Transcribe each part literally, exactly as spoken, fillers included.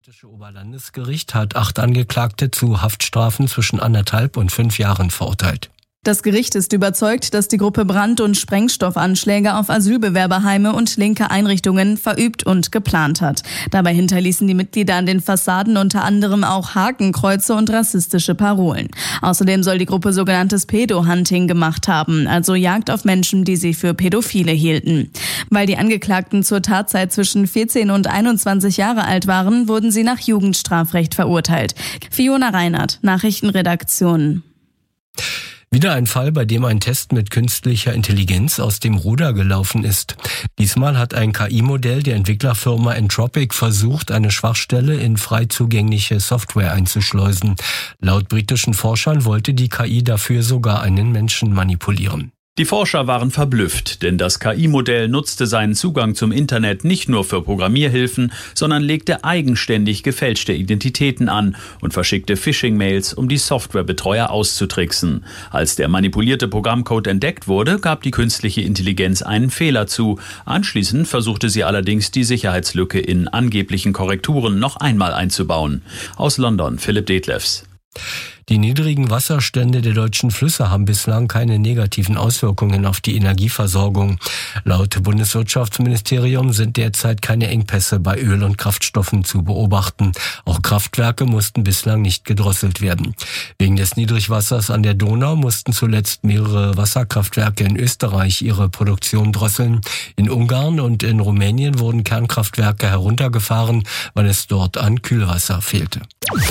Das Oberlandesgericht hat acht Angeklagte zu Haftstrafen zwischen anderthalb und fünf Jahren verurteilt. Das Gericht ist überzeugt, dass die Gruppe Brand- und Sprengstoffanschläge auf Asylbewerberheime und linke Einrichtungen verübt und geplant hat. Dabei hinterließen die Mitglieder an den Fassaden unter anderem auch Hakenkreuze und rassistische Parolen. Außerdem soll die Gruppe sogenanntes Pedo-Hunting gemacht haben, also Jagd auf Menschen, die sie für Pädophile hielten. Weil die Angeklagten zur Tatzeit zwischen vierzehn und einundzwanzig Jahre alt waren, wurden sie nach Jugendstrafrecht verurteilt. Fiona Reinhardt, Nachrichtenredaktion. Wieder ein Fall, bei dem ein Test mit künstlicher Intelligenz aus dem Ruder gelaufen ist. Diesmal hat ein K I-Modell der Entwicklerfirma Anthropic versucht, eine Schwachstelle in frei zugängliche Software einzuschleusen. Laut britischen Forschern wollte die K I dafür sogar einen Menschen manipulieren. Die Forscher waren verblüfft, denn das K I-Modell nutzte seinen Zugang zum Internet nicht nur für Programmierhilfen, sondern legte eigenständig gefälschte Identitäten an und verschickte Phishing-Mails, um die Softwarebetreuer auszutricksen. Als der manipulierte Programmcode entdeckt wurde, gab die künstliche Intelligenz einen Fehler zu. Anschließend versuchte sie allerdings, die Sicherheitslücke in angeblichen Korrekturen noch einmal einzubauen. Aus London, Philipp Detlefs. Die niedrigen Wasserstände der deutschen Flüsse haben bislang keine negativen Auswirkungen auf die Energieversorgung. Laut Bundeswirtschaftsministerium sind derzeit keine Engpässe bei Öl- und Kraftstoffen zu beobachten. Auch Kraftwerke mussten bislang nicht gedrosselt werden. Wegen des Niedrigwassers an der Donau mussten zuletzt mehrere Wasserkraftwerke in Österreich ihre Produktion drosseln. In Ungarn und in Rumänien wurden Kernkraftwerke heruntergefahren, weil es dort an Kühlwasser fehlte.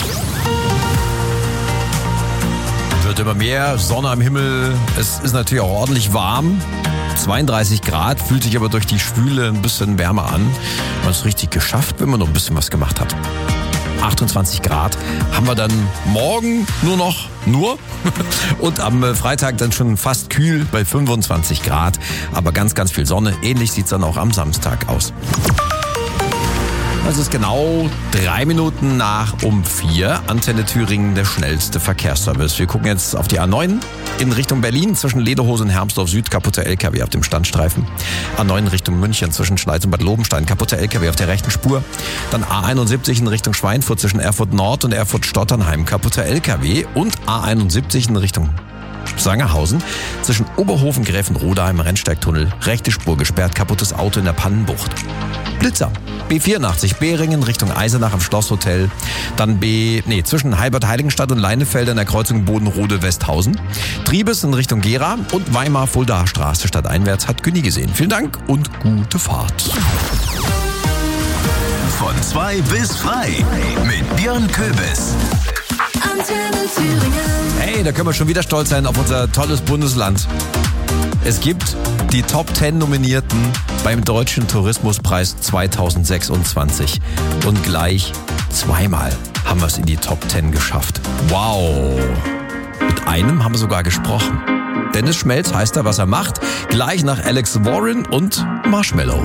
Wird immer mehr, Sonne am Himmel, es ist natürlich auch ordentlich warm, zweiunddreißig Grad, fühlt sich aber durch die Schwüle ein bisschen wärmer an. Man hat es richtig geschafft, wenn man noch ein bisschen was gemacht hat. achtundzwanzig Grad haben wir dann morgen nur noch, nur und am Freitag dann schon fast kühl bei fünfundzwanzig Grad, aber ganz, ganz viel Sonne. Ähnlich sieht es dann auch am Samstag aus. Es ist genau drei Minuten nach um vier. Antenne Thüringen, der schnellste Verkehrsservice. Wir gucken jetzt auf die A neun in Richtung Berlin. Zwischen Lederhose und Hermsdorf Süd kaputter L K W auf dem Standstreifen. A neun Richtung München zwischen Schleiz und Bad Lobenstein kaputter L K W auf der rechten Spur. Dann A einundsiebzig in Richtung Schweinfurt zwischen Erfurt Nord und Erfurt Stotternheim kaputter L K W. Und A einundsiebzig in Richtung Sangerhausen zwischen Oberhofen Gräfenroda im Rennsteigtunnel. Rechte Spur gesperrt, kaputtes Auto in der Pannenbucht. Blitzer. B vierundachtzig Beringen Richtung Eisenach am Schlosshotel. Dann B, nee, zwischen Heilbad-Heiligenstadt und Leinefelder in der Kreuzung Bodenrode-Westhausen. Triebes in Richtung Gera und Weimar-Fuldaer Straße stadteinwärts hat Günni gesehen. Vielen Dank und gute Fahrt. Von zwei bis frei mit Björn Köbis. Hey, da können wir schon wieder stolz sein auf unser tolles Bundesland. Es gibt die Top zehn Nominierten beim Deutschen Tourismuspreis zweitausendsechsundzwanzig. Und gleich zweimal haben wir es in die Top zehn geschafft. Wow! Mit einem haben wir sogar gesprochen. Dennis Schmelz heißt er, was er macht. Gleich nach Alex Warren und Marshmello.